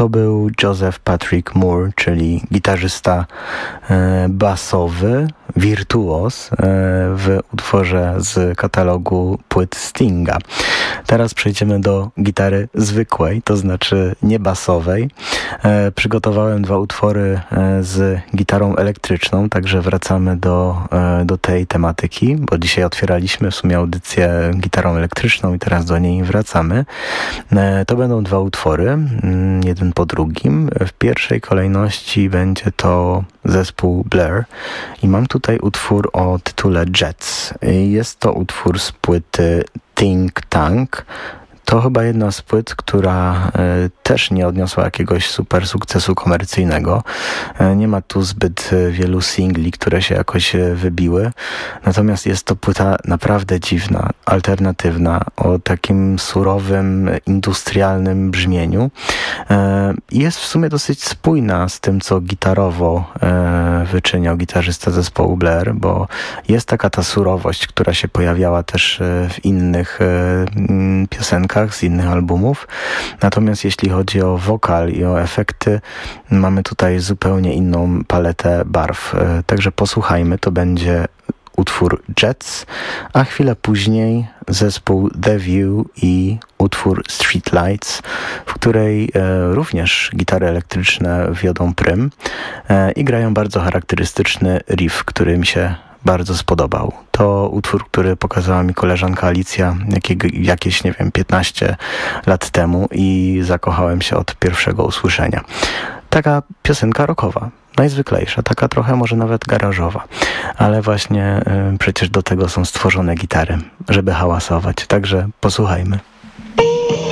to był Joseph Patrick Moore, czyli gitarzysta basowy, wirtuos w utworze z katalogu płyt Stinga. Teraz przejdziemy do gitary zwykłej, to znaczy nie basowej. Przygotowałem 2 utwory z gitarą elektryczną, także wracamy do tej tematyki, bo dzisiaj otwieraliśmy w sumie audycję gitarą elektryczną i teraz do niej wracamy. To będą 2 utwory, jeden po drugim. W pierwszej kolejności będzie to zespół Blur i mam tutaj utwór o tytule Jets. Jest to utwór z płyty Think Tank. To chyba jedna z płyt, która też nie odniosła jakiegoś super sukcesu komercyjnego. Nie ma tu zbyt wielu singli, które się jakoś wybiły. Natomiast jest to płyta naprawdę dziwna, alternatywna, o takim surowym, industrialnym brzmieniu. Jest w sumie dosyć spójna z tym, co gitarowo wyczyniał gitarzysta zespołu Blur, bo jest taka ta surowość, która się pojawiała też w innych piosenkach, z innych albumów. Natomiast jeśli chodzi o wokal i o efekty, mamy tutaj zupełnie inną paletę barw. Także posłuchajmy, to będzie utwór Jets, a chwilę później zespół The View i utwór Streetlights, w której również gitary elektryczne wiodą prym i grają bardzo charakterystyczny riff, który mi się bardzo spodobał. To utwór, który pokazała mi koleżanka Alicja jakieś, 15 lat temu i zakochałem się od pierwszego usłyszenia. Taka piosenka rockowa, najzwyklejsza, taka trochę może nawet garażowa, ale właśnie przecież do tego są stworzone gitary, żeby hałasować, także posłuchajmy.